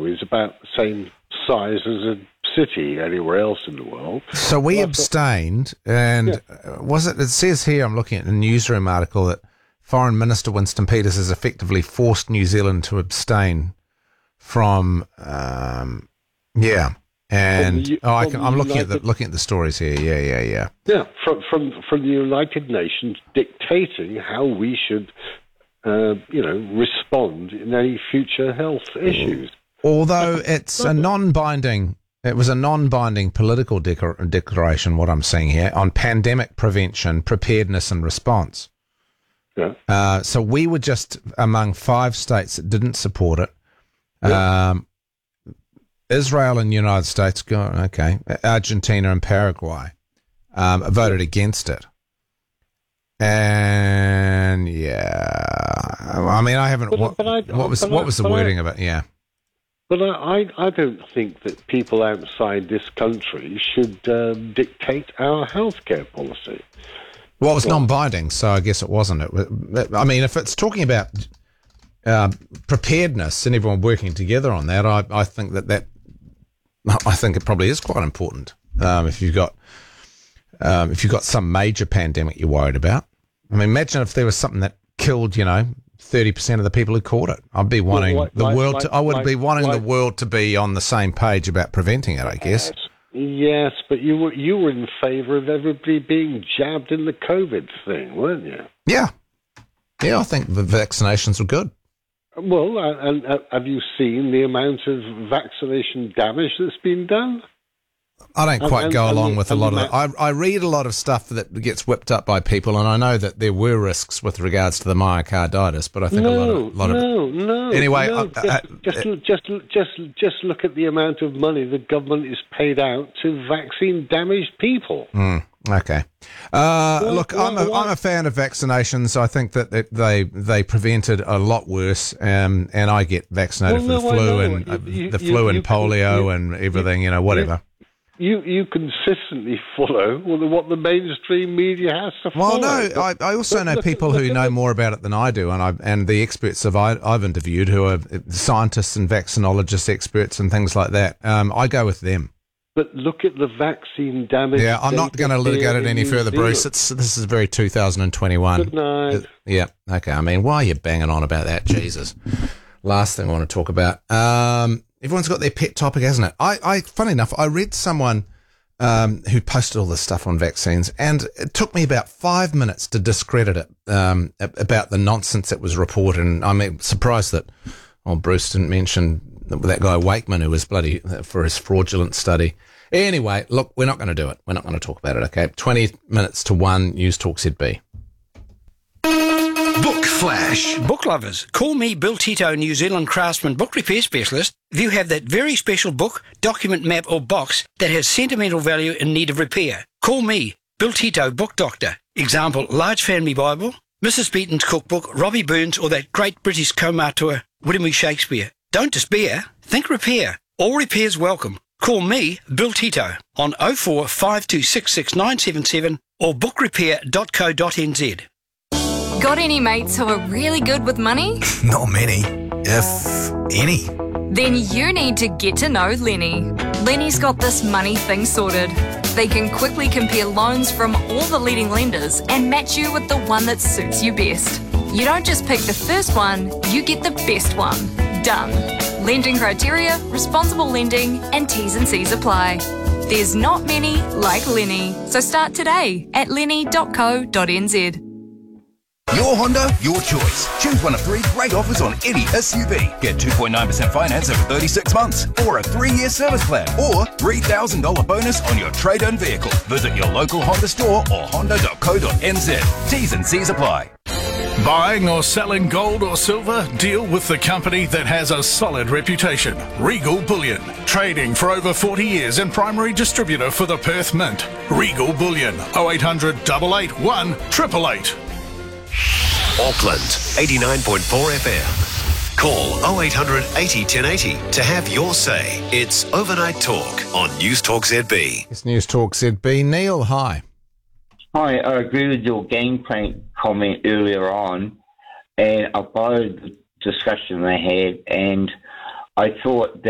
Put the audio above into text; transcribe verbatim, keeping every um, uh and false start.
Chicago is about the same size as a city anywhere else in the world. So we Well, abstained, and Yeah. was it, it says here, I'm looking at a newsroom article, that Foreign Minister Winston Peters has effectively forced New Zealand to abstain from, um, yeah. And From the- oh, I from can, the I'm looking at the United- looking at the stories here. Yeah, yeah, yeah. Yeah, from from from the United Nations dictating how we should, uh, you know, respond in any future health issues. Although it's a non-binding, it was a non-binding political declar- declaration. What I'm seeing here on pandemic prevention, preparedness, and response. Yeah. Uh, so we were just among five states that didn't support it. Yeah. Um, Israel and the United States, go okay. Argentina and Paraguay um, voted against it. And yeah, I mean, I haven't. But- what, but I- what was but what I- was the but I- wording of it? Yeah. But I, I, I don't think that people outside this country should um, dictate our healthcare policy. Well, it was non-binding, so I guess it wasn't. It was, I mean, if it's talking about uh, preparedness and everyone working together on that, I, I think that that I think it probably is quite important. Um, if you've got um, if you've got some major pandemic you're worried about, I mean, imagine if there was something that killed, you know, thirty percent of the people who caught it. I'd be wanting like- the like- world. like- to, I would like- be wanting like- the world to be on the same page about preventing it. I guess. Yes, but you were you were in favour of everybody being jabbed in the COVID thing, weren't you? Yeah, yeah. I think the vaccinations were good. Well, uh, and uh, have you seen the amount of vaccination damage that's been done? I don't And- quite and- go and along the- with a and lot the of that. I, I read a lot of stuff that gets whipped up by people, and I know that there were risks with regards to the myocarditis, but I think no, a lot of, lot no, of no. Anyway, no. I- I- just, just, just, just, just look at the amount of money the government is paid out to vaccine-damaged people. Mm, okay. Uh, Well, look, well, I'm a, well- I'm a fan of vaccinations. I think that they they, they prevented a lot worse, um, and I get vaccinated Well, for the no, I flu know. and uh, You- you- the you- flu and you- polio you- and everything, you know, whatever. You you consistently follow what the mainstream media has to Well, follow. no, But- I, I also but know look- people look who at know the- more about it than I do, and I and the experts have I, I've interviewed who are scientists and vaccinologists, experts, and things like that. Um, I go with them. But look at the vaccine damage. Yeah, I'm not data going to litigate here it in any New further, Bruce. Zealand. It's this is very two thousand twenty-one. Good night. Uh, yeah, okay. I mean, why are you banging on about that? Jesus. Last thing I want to talk about. Um, everyone's got their pet topic, hasn't it? I, I funny enough, I read someone um, who posted all this stuff on vaccines, and it took me about five minutes to discredit it um, about the nonsense that was reported. And I'm surprised that oh, Bruce didn't mention that guy Wakeman who was bloody for his fraudulent study. Anyway, look, we're not going to do it. We're not going to talk about it, okay? twenty minutes to one, News Talk Z B. Book Flash. Book lovers, call me Bill Tito, New Zealand craftsman book repair specialist. If you have that very special book, document, map or box that has sentimental value in need of repair, call me, Bill Tito, book doctor. Example, Large Family Bible, Missus Beaton's cookbook, Robbie Burns or that great British co-auteur, William E. Shakespeare. Don't despair, think repair. All repairs welcome. Call me, Bill Tito, on oh four five two six six nine seven seven or book repair dot co dot n z. Got any mates who are really good with money? Not many, if any. Then you need to get to know Lenny. Lenny's got this money thing sorted. They can quickly compare loans from all the leading lenders and match you with the one that suits you best. You don't just pick the first one, you get the best one. Done. Lending criteria, responsible lending, and T's and C's apply. There's not many like Lenny, so start today at lenny dot co dot n z. Your Honda, your choice. Choose one of three great offers on any S U V. Get two point nine percent finance over thirty-six months, or a three-year service plan, or three thousand dollars bonus on your trade-in vehicle. Visit your local Honda store or honda dot co dot n z. T's and C's apply. Buying or selling gold or silver? Deal with the company that has a solid reputation. Regal Bullion. Trading for over forty years and primary distributor for the Perth Mint. Regal Bullion. oh eight hundred, eight eight one, eight eight eight. Auckland, eighty-nine point four F M. Call oh eight hundred eighty ten eighty to have your say. It's Overnight Talk on News Talk Z B. It's News Talk Z B. Neil, hi. Hi, I agree with your game plan comment earlier on, and I followed the discussion they had, and I thought that